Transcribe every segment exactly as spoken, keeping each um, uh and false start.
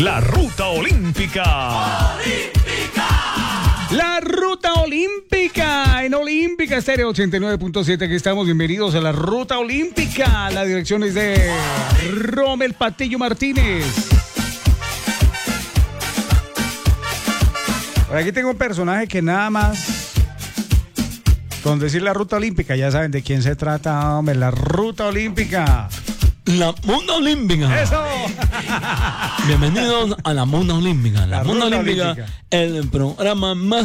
La Ruta Olímpica. ¡Olímpica! La Ruta Olímpica en Olímpica Estéreo ochenta y nueve punto siete. Aquí estamos, bienvenidos a la Ruta Olímpica. La dirección es de Rommel Patillo Martínez. Por aquí tengo un personaje que nada más con decir la Ruta Olímpica ya saben de quién se trata, hombre. La Ruta Olímpica. La Munda Olímpica. ¡Eso! Bienvenidos a la Munda Olímpica. La, La Munda Ruta Olímpica, Olímpica. El programa más.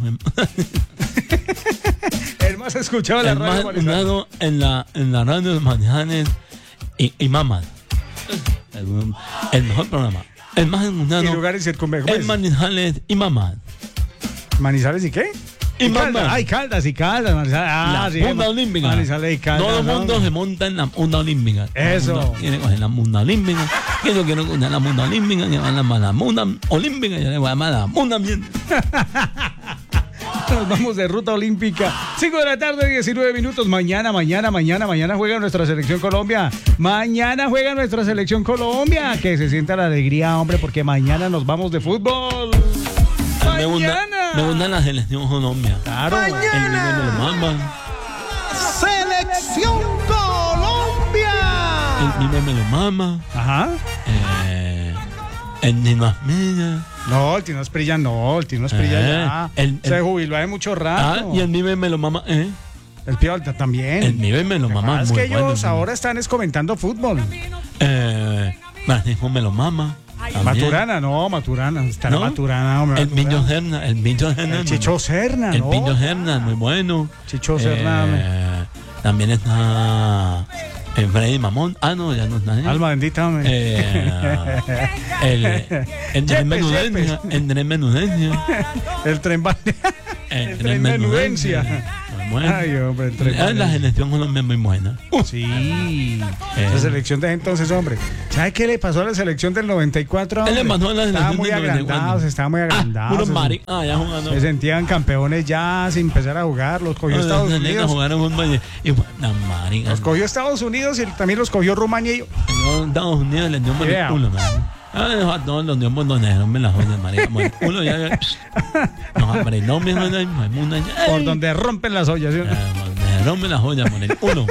El más escuchado de la el radio. más Manizales. escuchado en la, en la radio de Manizales y, y Mamas. El, el mejor programa. El más escuchado Y lugares circunvecinos. en Manizales y Mamas. ¿Manizales y qué? Y Caldas. Mamas. Ay, Caldas y Caldas. Manizales. Ah, La sí. Munda Olímpica. Manizales y Caldas. Todo el mundo ¿no? se monta en la Munda Olímpica. Todo el Eso. mundo quiere coger la Munda Olímpica. Que yo quiero coger la Munda Olímpica. Que van a la Munda Olímpica. Yo le voy a llamar la Munda Bien. Nos vamos de Ruta Olímpica. cinco de la tarde, diecinueve minutos. Mañana, mañana, mañana, mañana juega nuestra selección Colombia. Mañana juega nuestra selección Colombia. Que se sienta la alegría, hombre, porque mañana nos vamos de fútbol. Me gusta, Mañana. me gusta la selección Colombia. Claro. El nivel me lo mama. Selección Colombia. El nivel me lo mama. Ajá. Eh, el Nino Asmilla. No, el Tino Asprilla no, el Tino Asprilla Eh, ya. el- se el- jubiló hace mucho Ah, rato. y el nivel me lo mama. Eh. El Pío Alta también. El nivel me lo Lo que mama. pasa es muy que ellos bueno, ahora están es comentando fútbol. Eh, Francisco me lo mama. también. Maturana, no, Maturana. Está la ¿No? Maturana, hombre. El Maturana. Piño Serna. El Piño Serna. El Chicho Serna, El ¿no? Piño Serna, muy bueno. Chicho Serna. Eh, también está eh, Freddy Mamón. Ah, no, ya no está. ¿eh? Alma bendita, hombre. Eh, el el tren Yepes, menudencia, Yepes. el tren menudencia, El tren va- el El tren tren menudencia. menudencia. Muy bueno. Ay, hombre, el tren Ah, La menudencia. selección colombiana es muy buena. Sí. Eh. Esa selección de entonces, hombre. ¿Sabe qué le pasó a la selección del noventa y cuatro? ¿Qué le hombre? pasó a la Estaban selección muy del noventa y cuatro? agrandados, estaban muy Ah, agrandados. puros se- mari. Ah, ya jugando. Se sentían campeones ya sin empezar a jugar. Los cogió Estados Unidos. Jugaron fútbol y y- la marica. Los cogió Estados Unidos y también los cogió Rumania y No, Estados Unidos les dio por el Yeah. culo, man. Ah, a todos los dio por donde me la joden, marica. Por el culo ya. No, hombre, no me jodan, mundo ya. por donde rompen las ollas. ¿sí? No me la joya por el culo.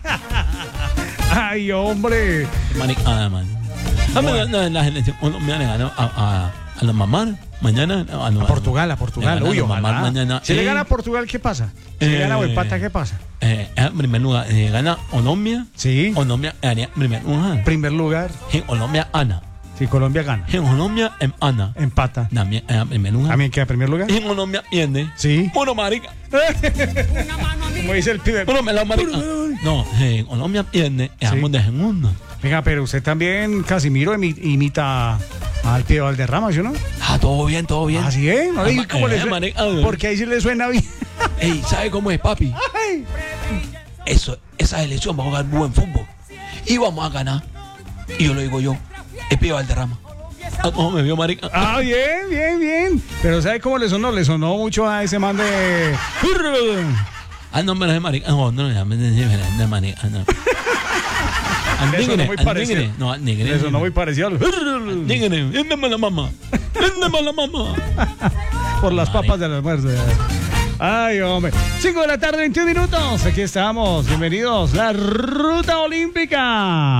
Ay, hombre. Maricada, man. Dame la, la, la selección colombiana le ganó a, a, a la mamar mañana. A, A Portugal, a Portugal. Le Uy, gana a ojalá. mamar mañana. Si le Eh, gana a Portugal, ¿qué pasa? Si le eh, gana o empata, ¿qué pasa? Eh, en primer lugar, eh, gana Colombia. Sí. Colombia ganaría en primer lugar. Primer lugar, En Colombia, Ana. si Colombia gana. En Colombia, en Ana. Empata. También en primer lugar. ¿También queda primer lugar? En Colombia, pierde. Sí. Uno, marica. Como dice el pibe. Uno, me la marica. No, en Colombia, pierde. Quedamos de segundo. Venga, pero usted también, Casimiro, imi- imita al Pío Valderrama, ¿sí o no? Ah, todo bien, todo bien. Así es, ¿no? ¿Y Ah, cómo le eh, suena? marica. Porque ahí sí le suena bien. Ey, ¿sabe cómo es, papi? Ay. Eso, esa elección va a jugar buen fútbol. Y vamos a ganar. Y yo lo digo yo, el Pío Valderrama. Ah, ¿cómo me vio, marica? Ah, bien, bien, bien. Pero ¿sabe cómo le sonó? Le sonó mucho a ese man de... Ah, no, me lo de marica. No, no, no, me de marica. No. Al Le sonó nigre, muy al parecido. nigre. No, al nigre. Le sonó muy parecido al... Nigre, véndeme la mamá. Véndeme la mamá. Por las papas del almuerzo. Ay, hombre. cinco de la tarde, veintiún minutos. Aquí estamos. Bienvenidos. La Ruta Olímpica.